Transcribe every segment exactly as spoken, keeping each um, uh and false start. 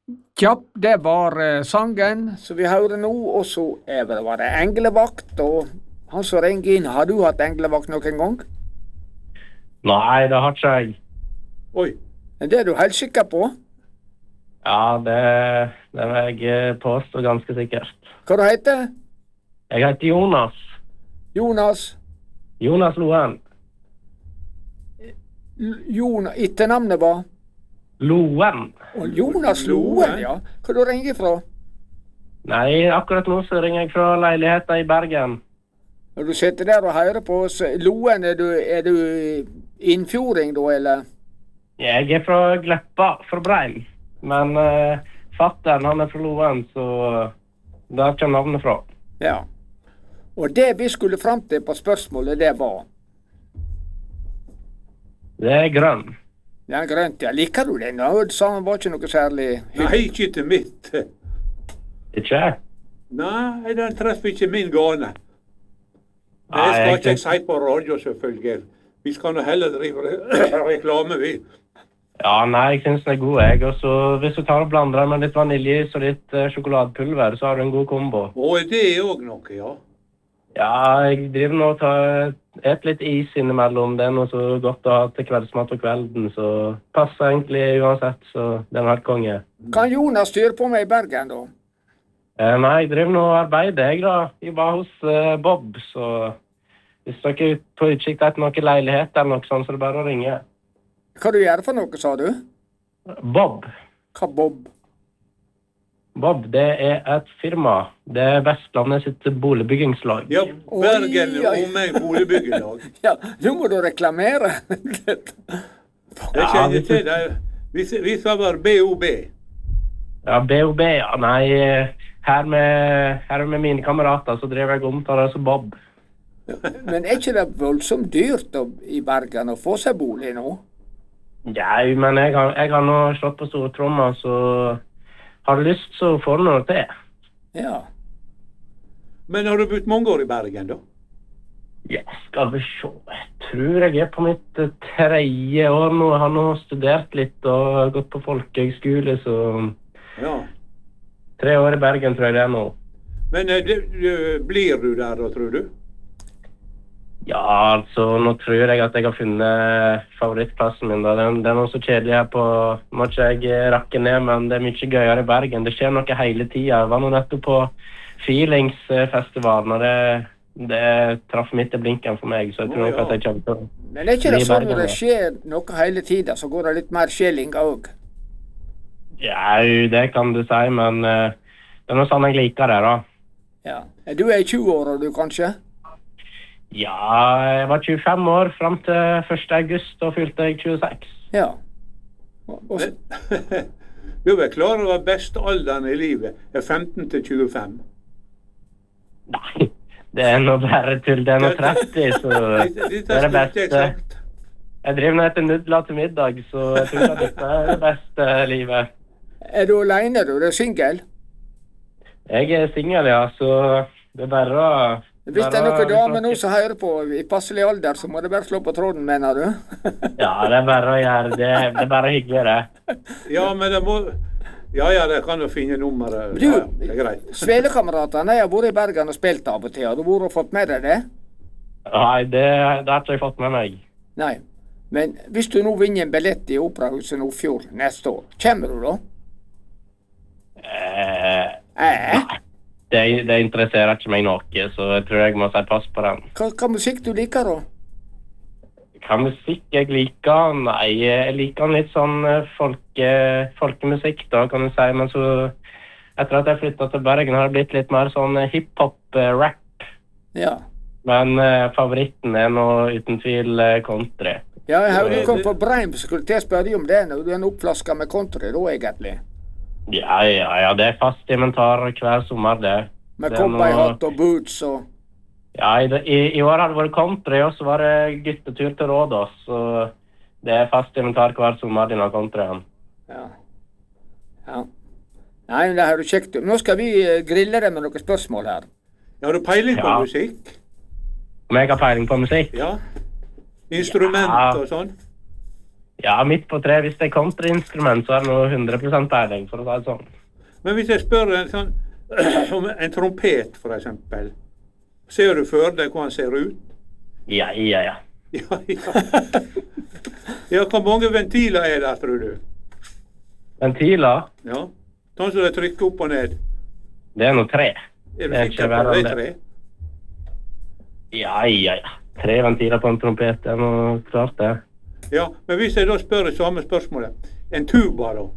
Ja, det var uh, sangen som vi hører nå, og så er det, var det englevakt, og han som ringer inn, har du hatt englevakt noen gang? Nei, det har ikke jeg. Oi. Men det er du helt sikker på? Ja, det, det vil jeg påstå ganske sikkert. Hva du heter? Jeg heter Jonas. Jonas? Jonas Loen. L- Jonas, etter navnet var? Loen. Og Jonas Loen, ja. Hva du ringer fra? Nei, akkurat nå så ringer jeg fra leiligheten i Bergen. Når du sitter der og hører på oss, Loen, er du, er du innfjording da, eller? Jeg er fra Gleppa, fra Breim. Men uh, fatteren, han er fra Loen, så der kommer navnet fra. Ja. Og det vi skulle frem til på spørsmålet, det var? Det er grønn. Det er grønt, ja. Liker du den? Hødd sa han var ikke noe særlig hyggelig. Nei, ikke til mitt. Ikke? Nei, den treffer ikke min gane. Det Nei, skal jeg ikke jeg synes- si på radio, selvfølgelig. Vi skal nå heller drive re- reklame, vi. Ja, nei, jeg synes den er god, jeg. Og så hvis du tar og blander den med litt vaniljeis og litt uh, sjokoladepulver, så har du en god kombo. Og det er også noe, ja. Ja, jeg driver nå og tar et litt is innimellom. Det er noe så godt å ha til kveldsmat på kvelden, så passer egentlig uansett, så det er en helt konge. Kan Jonas styre på meg i Bergen, da? Eh, nei, jeg driver nå og arbeider, jeg da. Jeg var hos eh, Bob, så hvis dere er på utkikk etter noen leilighet eller noe sånt, så er det bare å ringe. Hva du gjør for noe, sa du? Bob. Hva Bob? Bob, det er et firma. Det er Vestlandet sitt boligbyggingslag. Ja, Bergen Oi, oi. og meg boligbyggelag. Ja, nå må du reklamere. Jeg kjenner til det. Vi, vi sa bare B O B. Ja, B O B, ja. Nei, her med, her med mine kamerater så driver jeg og omtaler det som Bob. Men er ikke det voldsomt dyrt å, i Bergen å få seg bolig nå? Ja, men jeg har, jeg har nå slått på store trommer, så har du lyst, så får du noe til. Ja. Men har du bodd mange år i Bergen, da? Ja, skal vi se. Jeg tror jeg er på mitt eh, tredje år nå. Jeg har nå studert litt og gått på folkehøgskole, så Ja. tre år i Bergen tror jeg det er nå. Men eh, det, det, blir du der da, tror du? Ja, altså, nå tror jeg at jeg har funnet favorittplassen min da. Det er, det er noe så kjedelig her på, må ikke jeg rakke ned, men det er mye gøyere i Bergen. Det skjer noe hele tiden. Jeg var nå nettopp på Feelingsfestivalen, og det, det traff midt i blinken for meg, så jeg tror Å, nok ja. at jeg kommer til å Men er ikke det bli i sånn Bergen, når det da. skjer noe hele tiden, så går det litt mer skjelling òg? Ja, det kan du si, men eh, det er noe sånn jeg liker det, da. Ja. Du er i tjue-åra, du, kanskje? Ja, jeg var tjuefem år frem til første august, og fylte jeg tjueseks. Ja. Og, og, så- Men, du er vel klar over beste alderen i livet er femten til tjuefem. Nei, det er noe bare tull. Det er noe tretti, så det er det beste. Jeg driver nå etter nudler til middag, så jeg tror at dette er det beste livet. er du alene, du? Er du singel? Jeg er singel, ja, så det er bare å... Hvis det er noen damer nå som hører på i passelig alder, så må det bare slå på tråden, mener du? Ja, det er bare å gjøre det. Det er bare hyggelig, det. Ja, men det må... Ja, ja, det kan jo finne nummeret. Du, Ja, det er greit. Svelekameratene, jeg har vært i Bergen og spilt av og til. Har du vært og fått med deg det? Nei, det, det har ikke jeg fått med meg. Nei. Men hvis du nå vinner en billett i Operahuset Nordfjord neste år, kommer du da? Eh, Eh? det, det interesserer ikke meg noe, så jeg tror jeg må si pass på den. Hva, hva musikk du liker da? Hva musikk jeg liker? Nei, jeg liker litt sånn eh, folke, folkemusikk da, kan du si. Men så, etter at jeg flyttet til Bergen, har det blitt litt mer sånn eh, hiphop-rap. Ja. Men eh, favoritten er nå uten tvil eh, country. Ja, jeg hørte Ja, du kom det- fra Breim, så skulle jeg spørre deg om det når du er en oppflaska med country da, egentlig. Ja, ja, ja, det er fast inventar hver sommer, det. Med Det er noe- cowboyhatt og boots og... Ja, i, det- i, i år har det vært country, og så var det guttetur til Rådås, så det er fast inventar hver sommer denne countryen. Ja. Ja. Nei, men det har du kjekt. Nå skal vi eh, grille deg med noen spørsmål her. Har du peiling på Ja. musikk? Om jeg har peiling på musikk? Ja. Instrument Ja. og sånn? Ja, midt på tre. Hvis det er kontrainstrument, så er det noe hundre prosent peiling, for å si det sånn. Men hvis jeg spør en, sånn, om en trompet, for eksempel, ser du for deg hvordan han ser ut? Ja, ja, ja. Ja, ja. Ja, hvor mange ventiler er der, tror du? Ventiler? Ja. Sånn som de trykker opp og ned. Det er noe tre. Er du Det er sikker ikke på verre det? enn Er tre? Ja, ja, ja. Tre ventiler på en trompet, det er noe klart det. Ja, men hvis jeg da spør det samme spørsmålet, en tuba da?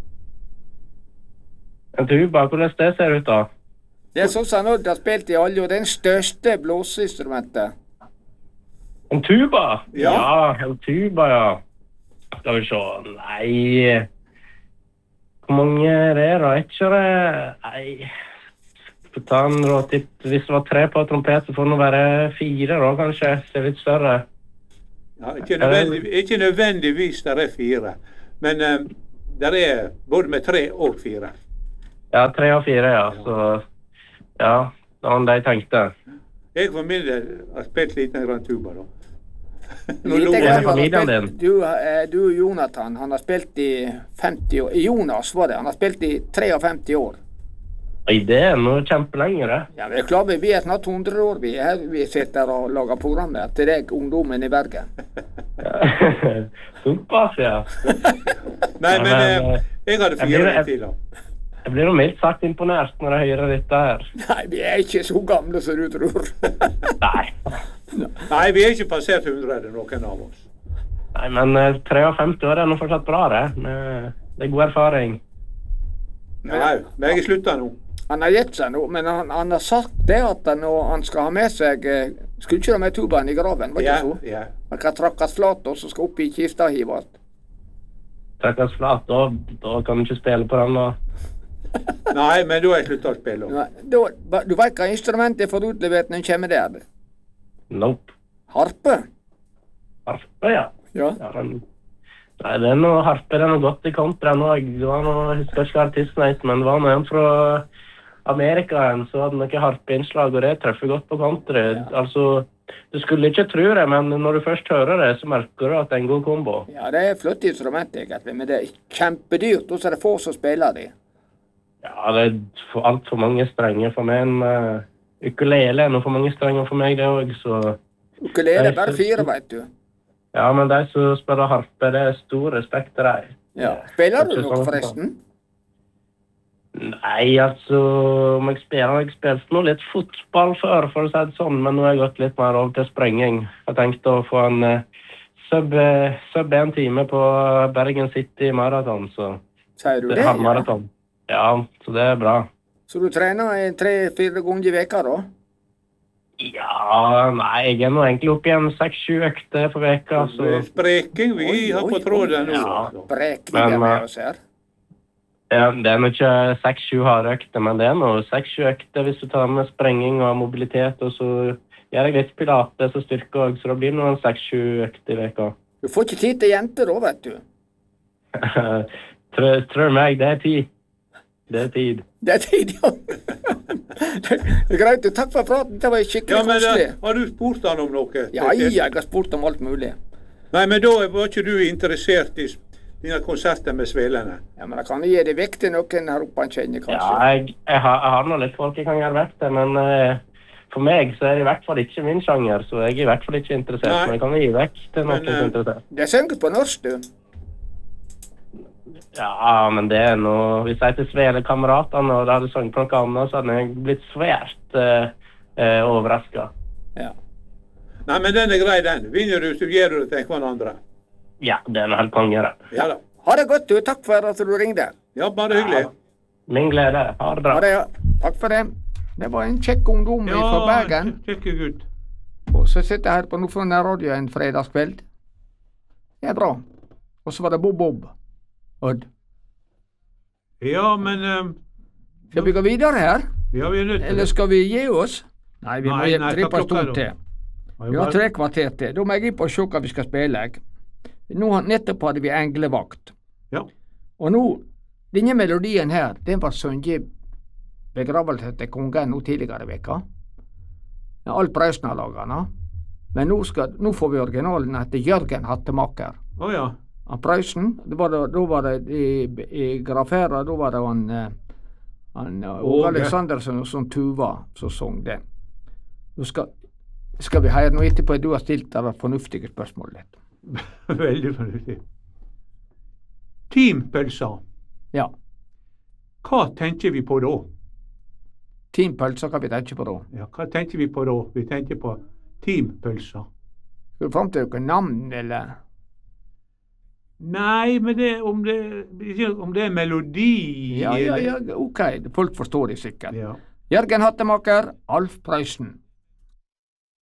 En tuba, hvordan det ser ut da? Det er sånn som Odd har spilt i alle, og det er den største blåseinstrumentet. En tuba? Ja. Ja, en tuba, ja. Skal vi se. Nei. Hvor mange er det da? Ikke det? Nei. Skal ta en råtipp. Hvis det var tre på trompet, så får det nå være fire da, kanskje. Det er litt større. Ja, ikke, nødvendig, ikke nødvendigvis der er fire, men um, der er både med tre og fire. Ja, tre og fire, ja. Så, ja, det var det jeg tenkte. Jeg for min del har spilt liten grann tuba da. Nå Lite lo grann jeg. har familien spilt- din? Du, eh, du Jonathan, han har spilt i femti år. Jonas var det, han har spilt i femtitre år. Oi, det er noe kjempelenge, det. Ja, men det er klart vi er snart hundre år, vi er her, vi sitter og lager program der til deg, ungdommen i Bergen. Såpass, ja. Nei, men men, eh, eh, jeg hadde jeg fire blir- ventiler. Jeg blir jo mildt sagt imponert når jeg hører dette her. Nei, vi er ikke så gamle som du tror. Nei. Nei, vi er ikke passert hundre, noen av oss. Nei, men eh, femtitre år er nå fortsatt bra, det. Med- Det er god erfaring. Nei, men jeg er sluttet nå. Han har gitt seg nå, men han, han har sagt det at han, når han skal ha med seg eh, Skulle ikke ha med tubaen i graven, var det Ja, ikke så? ja. Han kan trakkes flat og så skal opp i kista og hives. Trekkes flat, da, da kan du ikke spille på den, da. Nei, men da har jeg sluttet å spille. Nei, da- Du veit hva instrumentet får utlevert når en kommer der? Nope. Harpe? Harpe, ja. Ja. ja men, nei, det er noe harpe, det er noe godt i kontra nå. Det var noe, jeg husker ikke artisten het, men det var noen fra Amerika en, så hadde noen harpeinnslag, og det treffer godt på country. Altså, du skulle ikke tro det, men når du først hører det, så merker du at det er en god kombo. Ja, det er flott instrument egentlig, men det er kjempedyrt, og så er det få som spiller det. Ja, det er for- alt for mange strenger for meg. En uh, ukulele er noe for mange strenger for meg, det også, så... Ukulele er bare fire, vet du. Ja, men de som spiller harpe, det er stor respekt til dem. Ja. Spiller du Ikke noe sånn. forresten? Nei, altså, om jeg spiller, jeg spilte nå litt fotball før, for å si det sånn, men nå har jeg gått litt mer over til sprenging. Jeg tenkte å få en uh, sub, uh, sub en time på Bergen City Marathon, så Sier du det det? er Ja. halvmarathon. Ja, så det er bra. Så du trener i tre-fire ganger i veka da? Ja, nei, jeg er nå egentlig oppe igjen seks-sju økter for veka, Det så... er Spreking vi Oi, har oi, på tråden nå. Ja. altså. Brekninger Men, med eh, oss her. Ja, det er nå ikke seks-sju harde økter, men det er nå seks-sju økter hvis du tar med sprenging og mobilitet, og så gjør jeg litt pilates og styrke også, så det blir noen seks-sju økter i veka. Du får ikke tid til jenter da, vet du. Tror, tror meg, det er tid. Det er tid. Det er tid, ja. Det er greit, du. Takk for praten. Det var skikkelig Ja, men koselig. eh, har du spurt han om noe? Ja, jeg har spurt om alt mulig. Nei, men da var ikke du interessert i s- dine konserter med svelene? Ja, men da kan jeg gi det vekk til noen her oppe han kjenner, Ja, kanskje. jeg, jeg, har, jeg har nå litt folk jeg kan gjøre vekk til, men eh, for meg så er det i hvert fall ikke min sjanger, så jeg er i hvert fall ikke interessert, Nei. men jeg kan gi vekk til noen Men, som er eh, interessert. Det synger på norsk, du. Ja, men det er noe... Hvis jeg til Svele-kameratene og det hadde sunget på noe annet, så hadde jeg blitt svært eh, eh, overrasket. Ja. Nei, men den er grei, den. Vinner du, så gir du det til en andre. Ja, det er noe helt konge, det. Ja da. Ha det godt, du. Takk for at du ringte. Ja, bare hyggelig. Min glede. Ha det bra. Ha det, ja. Takk for det. Det var en kjekk ungdom fra Bergen. kjekke gutt. Og så sitter jeg her på Nordfjord Radio en fredagskveld. Det er bra. Og så var det Bob Bob. Odd. Ja, men um, Skal vi gå videre her? ja, vi er nødt til Eller det. skal vi gi oss? Nei, vi må Nei, gi nei, tre hva på klokka er stund da? til. Vi har tre kvarter til. Da må jeg inn på og se hva vi skal spille. jeg. Nå, nettopp hadde vi Englevakt. Ja. Og nå, denne melodien her, den var sunget begravelsen til kongen nå tidligere i veka. Alf Prøysen har laget den. Men nå, skal, nå får vi originalen etter Jørgen Hattemaker. Å ja. Han Prøysen, det var det, da var det i, i Grafera, da var det han, eh, han eh, Åge Aleksandersen og sånn Tuva som sang det. Nå skal, skal vi høre noe etterpå, du har stilt det fornuftige spørsmålet. Veldig fornuftig. Teampølser. Ja. Hva tenker vi på da? Teampølser kan vi tenke på da. Ja, hva tenker vi på da? Vi tenker på teampølser. Skal du fram til noen navn, eller? Nei, men det, om, det, om det er melodi Ja, ja, ja, ok, folk forstår det sikkert. Ja. Jørgen Hattemaker, Alf Prøysen.